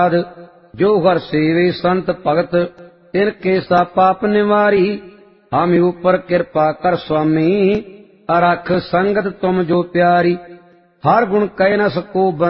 जो हर सेवे संत भगत तिनके सा पाप निवारी। हम ऊपर कृपा कर स्वामी, अरख संगत तुम जो प्यारी। हर गुण कह न सको